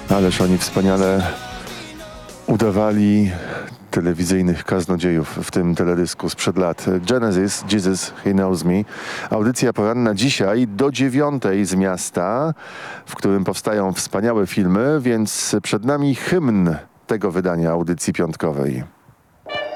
Ależ oni wspaniale udawali telewizyjnych kaznodziejów w tym teledysku sprzed lat. Genesis, Jesus, He Knows Me. Audycja poranna dzisiaj do 9:00 z miasta, w którym powstają wspaniałe filmy, więc przed nami hymn tego wydania audycji piątkowej.